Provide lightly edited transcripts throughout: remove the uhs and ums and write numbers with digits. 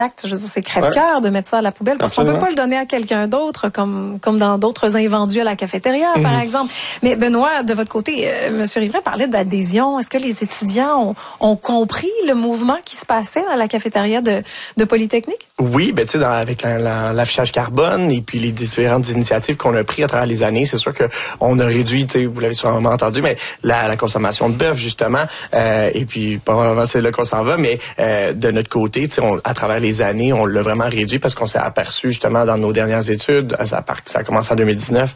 Je veux dire, c'est crève-cœur de mettre ça à la poubelle parce qu'on peut pas le donner à quelqu'un d'autre comme dans d'autres invendus à la cafétéria, par exemple. Mais Benoît, de votre côté, M. Riverain parlait d'adhésion. Est-ce que les étudiants ont compris le mouvement qui se passait dans la cafétéria de Polytechnique? Oui, ben tu sais, avec l'affichage carbone et puis les différentes initiatives qu'on a prises à travers les années, c'est sûr que on a réduit, tu sais, vous l'avez sûrement entendu, mais la consommation de bœuf justement, et puis probablement c'est là qu'on s'en va, mais de notre côté, tu sais, à travers les années, on l'a vraiment réduit parce qu'on s'est aperçu justement dans nos dernières études, ça a commencé en 2019,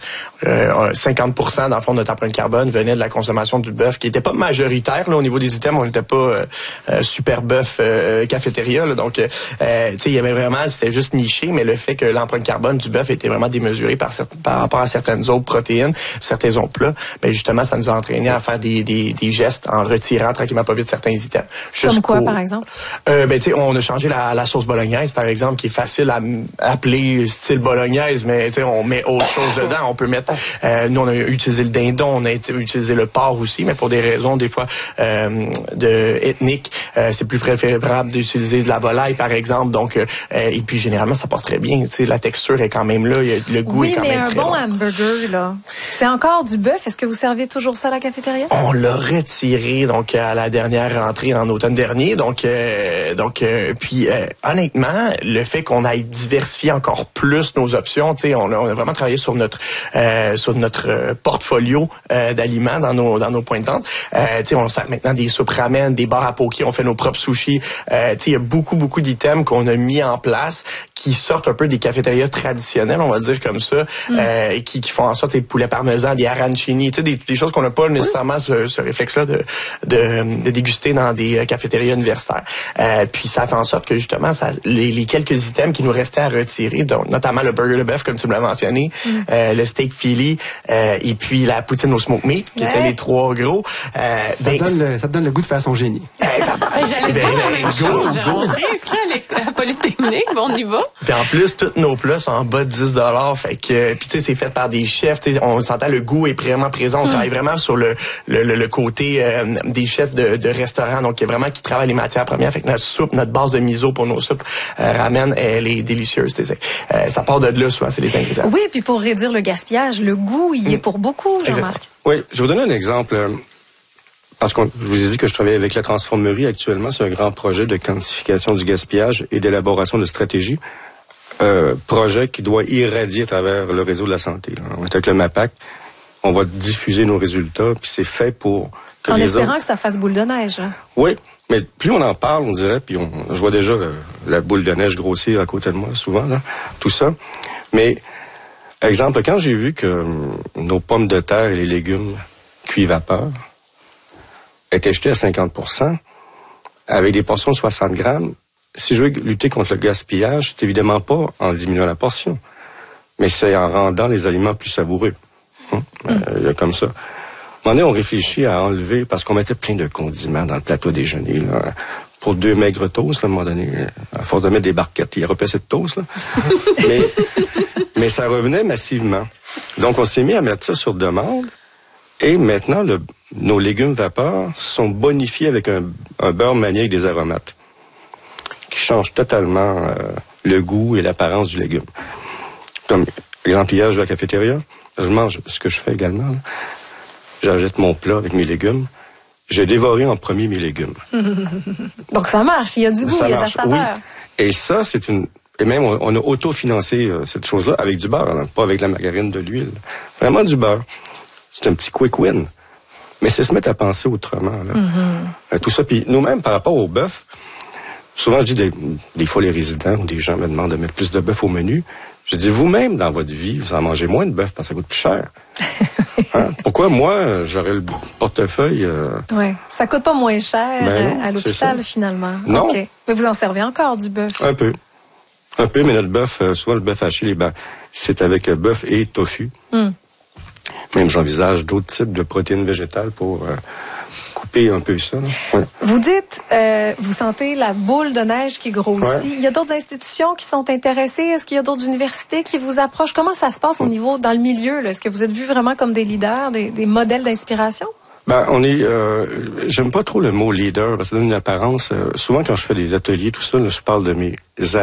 50% dans le fond de notre empreinte carbone venait de la consommation du bœuf, qui était pas majoritaire là au niveau des items, on n'était pas super bœuf cafétéria, là, donc tu sais, il y avait vraiment, c'était juste niché, mais le fait que l'empreinte carbone du bœuf était vraiment démesurée par rapport à certaines autres protéines, certains autres plats, ben justement, ça nous a entraîné à faire des gestes en retirant tranquillement pas vite certains items. Comme quoi, par exemple? Ben tu sais, on a changé la sauce bolognaise, par exemple, qui est facile à appeler style bolognaise, mais tu sais, on met autre chose dedans. On peut mettre, nous on a utilisé le dindon, on a utilisé le porc aussi, mais pour des raisons des fois ethniques, c'est plus préférable d'utiliser de la volaille, par exemple. Donc, et puis généralement ça passe très bien. Tu sais, la texture est quand même là, le goût est quand même très bon. Oui, mais un bon hamburger là, c'est encore du bœuf. Est-ce que vous servez toujours ça à la cafétéria? On l'a retiré donc à la dernière rentrée en automne dernier. Donc puis honnêtement, le fait qu'on aille diversifier encore plus nos options, tu sais, on a vraiment travaillé sur notre portfolio d'aliments dans nos points de vente. Tu sais, on sert maintenant des soupes ramen, des bars à poké, on fait nos propres sushis. Tu sais, il y a beaucoup d'items qu'on a mis en place qui sortent un peu des cafétérias traditionnelles, on va dire comme ça, et qui font en sorte des poulets parmesan, des arancini, tu sais, des choses qu'on n'a pas nécessairement ce réflexe-là de déguster dans des cafétérias universitaires. Puis ça fait en sorte que justement, les quelques items qui nous restaient à retirer, donc notamment le burger de bœuf, comme tu me l'as mentionné, le steak Philly, et puis la poutine au smoke meat, qui étaient les trois gros. Ça te donne le goût de faire son génie. J'allais dire la même chose. On serait inscrit à Polytechnique, bon, on y va. Puis en plus, tous nos plats sont en bas de 10$. Fait que, puis tu sais, c'est fait par des chefs. On s'entend, le goût est vraiment présent. On travaille vraiment sur le côté des chefs de restaurants, donc vraiment qui travaillent les matières premières. Fait que notre soupe, notre base de miso pour nos soupes ramen, elle est délicieuse. Ça part de là souvent, c'est les ingrédients. Oui, puis pour réduire le gaspillage, le goût, il est pour beaucoup, Jean-Marc. Oui, je vais vous donner un exemple. Parce que je vous ai dit que je travaille avec la Transformerie actuellement. C'est un grand projet de quantification du gaspillage et d'élaboration de stratégies. Projet qui doit irradier à travers le réseau de la santé. Là. On est avec le MAPAC. On va diffuser nos résultats, puis c'est fait pour... En espérant que ça fasse boule de neige. Là. Oui, mais plus on en parle, on dirait, puis je vois déjà la boule de neige grossir à côté de moi, souvent, là, tout ça. Mais, exemple, quand j'ai vu que nos pommes de terre et les légumes cuits vapeur étaient jetés à 50%, avec des portions de 60 grammes, si je veux lutter contre le gaspillage, c'est évidemment pas en diminuant la portion, mais c'est en rendant les aliments plus savoureux. Comme ça. À un moment donné, on réfléchit à enlever, parce qu'on mettait plein de condiments dans le plateau déjeuner, là, pour 2 maigres toasts, là, à un moment donné, à force de mettre des barquettes, il y aurait pas assez de toast, là. mais ça revenait massivement. Donc, on s'est mis à mettre ça sur demande, et maintenant, nos légumes vapeur sont bonifiés avec un beurre manié avec des aromates, qui change totalement le goût et l'apparence du légume. Comme, exemple, hier, je vais à la cafétéria, je mange ce que je fais également. Là. J'achète mon plat avec mes légumes. J'ai dévoré en premier mes légumes. Donc ça marche, il y a du goût, il y a de la saveur. Oui. Et ça, et même, on a autofinancé cette chose-là avec du beurre, hein, pas avec la margarine, de l'huile. Vraiment du beurre. C'est un petit quick win. Mais c'est se mettre à penser autrement. Là. Tout ça. Puis nous-mêmes, par rapport au bœuf, souvent je dis des fois les résidents ou des gens me demandent de mettre plus de bœuf au menu. Je dis, vous-même, dans votre vie, vous en mangez moins de bœuf parce que ça coûte plus cher. Hein? Pourquoi moi, j'aurais le portefeuille... Oui, ça coûte pas moins cher à l'hôpital, finalement. Non. Okay. Mais vous en servez encore du bœuf? Un peu, mais notre bœuf, souvent le bœuf haché, c'est avec bœuf et tofu. Même j'envisage d'autres types de protéines végétales pour... couper un peu ça. Ouais. Vous dites, vous sentez la boule de neige qui grossit. Ouais. Il y a d'autres institutions qui sont intéressées. Est-ce qu'il y a d'autres universités qui vous approchent? Comment ça se passe au niveau, dans le milieu? Là? Est-ce que vous êtes vus vraiment comme des leaders, des modèles d'inspiration? On est... j'aime pas trop le mot leader parce que ça donne une apparence. Souvent, quand je fais des ateliers, tout ça, là, je parle de mes